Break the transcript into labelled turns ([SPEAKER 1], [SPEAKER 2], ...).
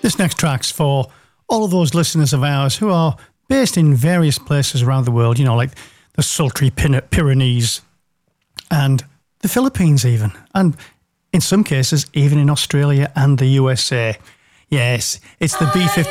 [SPEAKER 1] This next track's for all of those listeners of ours who are based in various places around the world, like the sultry Pyrenees and the Philippines even, and in some cases even in Australia and the USA. Yes, it's the B-52